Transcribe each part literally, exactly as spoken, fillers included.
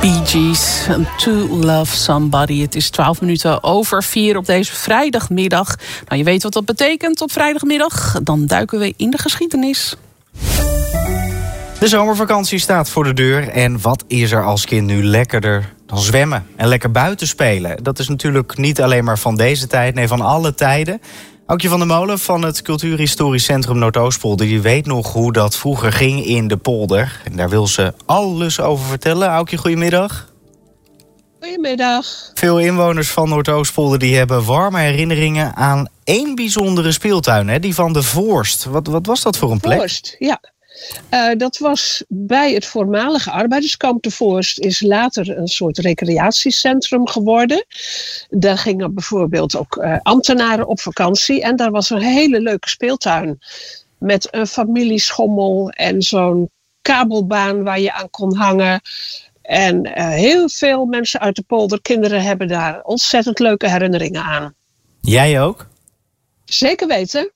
Bee Gees, To Love Somebody. Het is twaalf minuten over vier op deze vrijdagmiddag. Nou, je weet wat dat betekent op vrijdagmiddag. Dan duiken we in de geschiedenis. De zomervakantie staat voor de deur. En wat is er als kind nu lekkerder dan zwemmen en lekker buiten spelen? Dat is natuurlijk niet alleen maar van deze tijd, nee, van alle tijden. Aukje van der Molen van het Cultuurhistorisch Centrum Noordoostpolder, die weet nog hoe dat vroeger ging in de polder. En daar wil ze alles over vertellen. Aukje, goedemiddag. Goedemiddag. Veel inwoners van Noordoostpolder die hebben warme herinneringen aan één bijzondere speeltuin, hè? Die van de Voorst. Wat, wat was dat voor een plek? Voorst, ja. Uh, dat was bij het voormalige arbeiderskamp de Voorst, is later een soort recreatiecentrum geworden. Daar gingen bijvoorbeeld ook uh, ambtenaren op vakantie. En daar was een hele leuke speeltuin met een familieschommel en zo'n kabelbaan waar je aan kon hangen. En uh, heel veel mensen uit de polder, kinderen, hebben daar ontzettend leuke herinneringen aan. Jij ook? Zeker weten.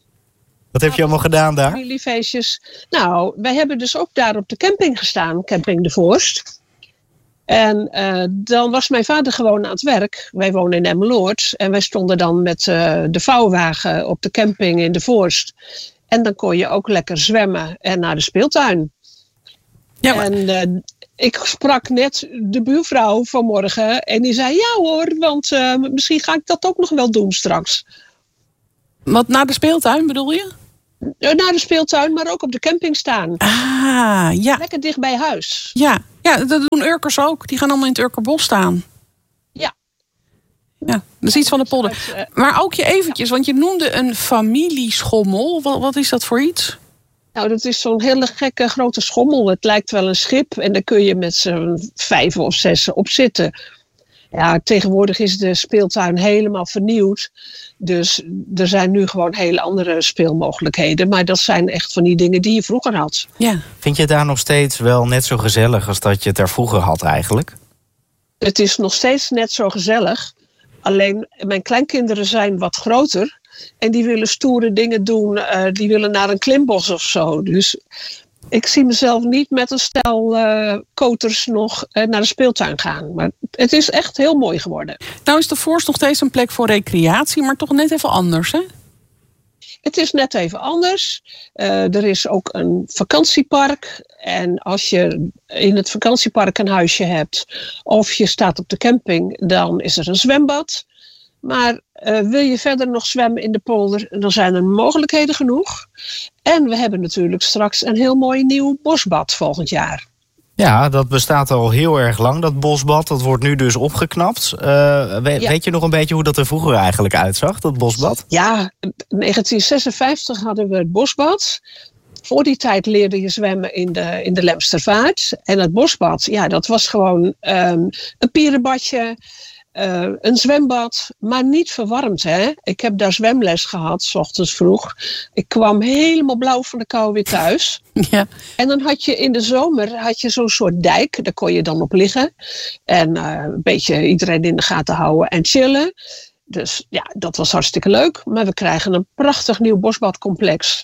Wat heb je allemaal gedaan daar? Familiefeestjes. Nou, wij hebben dus ook daar op de camping gestaan, camping de Voorst. En uh, dan was mijn vader gewoon aan het werk. Wij wonen in Emmeloord. En wij stonden dan met uh, de vouwwagen op de camping in de Voorst. En dan kon je ook lekker zwemmen en naar de speeltuin. Ja, maar... En uh, ik sprak net de buurvrouw vanmorgen. En die zei, ja hoor, want uh, misschien ga ik dat ook nog wel doen straks. Wat, naar de speeltuin bedoel je? Naar de speeltuin, maar ook op de camping staan. Ah, ja. Lekker dicht bij huis. Ja, ja, dat doen Urkers ook. Die gaan allemaal in het Urkerbos staan. Ja. Ja, dat is iets van de polder. Maar ook je eventjes, want je noemde een familieschommel. Wat, wat is dat voor iets? Nou, dat is zo'n hele gekke grote schommel. Het lijkt wel een schip en daar kun je met z'n vijf of zes op zitten. Ja, tegenwoordig is de speeltuin helemaal vernieuwd. Dus er zijn nu gewoon hele andere speelmogelijkheden. Maar dat zijn echt van die dingen die je vroeger had. Ja. Vind je het daar nog steeds wel net zo gezellig als dat je het daar vroeger had eigenlijk? Het is nog steeds net zo gezellig. Alleen mijn kleinkinderen zijn wat groter. En die willen stoere dingen doen. Uh, die willen naar een klimbos of zo. Dus ik zie mezelf niet met een stel uh, koters nog uh, naar de speeltuin gaan. Maar het is echt heel mooi geworden. Nou is de Voorst nog steeds een plek voor recreatie, maar toch net even anders, hè? Het is net even anders. Uh, er is ook een vakantiepark. En als je in het vakantiepark een huisje hebt of je staat op de camping, dan is er een zwembad. Maar uh, wil je verder nog zwemmen in de polder, dan zijn er mogelijkheden genoeg. En we hebben natuurlijk straks een heel mooi nieuw bosbad volgend jaar. Ja, dat bestaat al heel erg lang, dat bosbad. Dat wordt nu dus opgeknapt. Uh, we, ja. Weet je nog een beetje hoe dat er vroeger eigenlijk uitzag, dat bosbad? Ja, in negentien zesenvijftig hadden we het bosbad. Voor die tijd leerde je zwemmen in de, in de Lemstervaart. En het bosbad, ja, dat was gewoon um, een pierenbadje. Uh, een zwembad, maar niet verwarmd. Hè? Ik heb daar zwemles gehad, 's ochtends vroeg. Ik kwam helemaal blauw van de kou weer thuis. Ja. En dan had je in de zomer had je zo'n soort dijk. Daar kon je dan op liggen. En uh, een beetje iedereen in de gaten houden en chillen. Dus ja, dat was hartstikke leuk. Maar we krijgen een prachtig nieuw bosbadcomplex.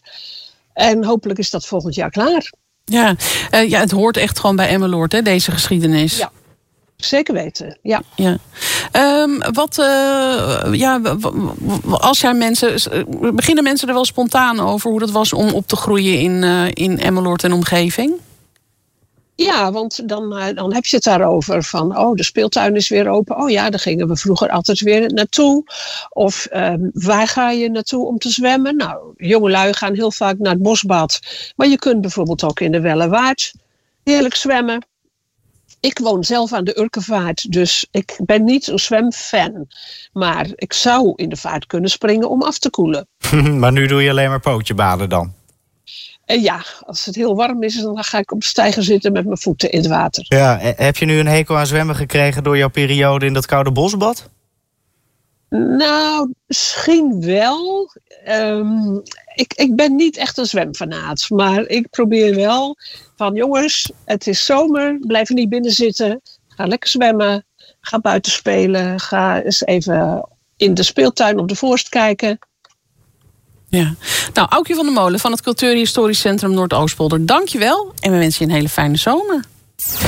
En hopelijk is dat volgend jaar klaar. Ja, uh, ja het hoort echt gewoon bij Emmeloord, hè, deze geschiedenis. Ja. Zeker weten, ja. ja. Um, wat, uh, ja, als jij mensen, beginnen mensen er wel spontaan over hoe dat was om op te groeien in, uh, in Emmeloord en omgeving? Ja, want dan, uh, dan heb je het daarover van, oh, de speeltuin is weer open. Oh ja, daar gingen we vroeger altijd weer naartoe. Of um, waar ga je naartoe om te zwemmen? Nou, jongelui gaan heel vaak naar het bosbad. Maar je kunt bijvoorbeeld ook in de Wellewaard heerlijk zwemmen. Ik woon zelf aan de Urkenvaart, dus ik ben niet een zwemfan. Maar ik zou in de vaart kunnen springen om af te koelen. Maar nu doe je alleen maar pootjebaden dan? En ja, als het heel warm is, dan ga ik op de steiger zitten met mijn voeten in het water. Ja, heb je nu een hekel aan zwemmen gekregen door jouw periode in dat koude bosbad? Nou, misschien wel. Um, ik, ik ben niet echt een zwemfanaat. Maar ik probeer wel van jongens, het is zomer. Blijf er niet binnen zitten. Ga lekker zwemmen. Ga buiten spelen. Ga eens even in de speeltuin op de Voorst kijken. Ja. Nou, Aukje van der Molen van het Cultuurhistorisch Centrum Noordoostpolder, dank je wel. En we wensen je een hele fijne zomer.